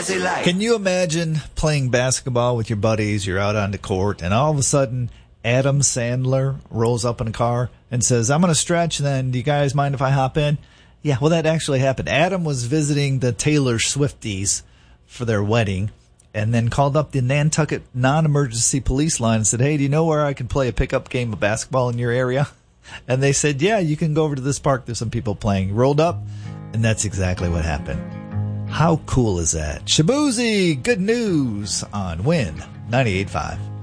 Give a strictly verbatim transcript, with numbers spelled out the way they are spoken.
pussy like. Can you imagine playing basketball with your buddies? You're out on the court, and all of a sudden, Adam Sandler rolls up in a car and says, I'm going to stretch, then do you guys mind if I hop in? Yeah, well, that actually happened. Adam was visiting the Taylor Swifties for their wedding and then called up the Nantucket non-emergency police line and said, hey, do you know where I can play a pickup game of basketball in your area? And they said, yeah, you can go over to this park. There's some people playing. Rolled up, and that's exactly what happened. How cool is that? Shabuzi, good news on Win ninety-eight point five.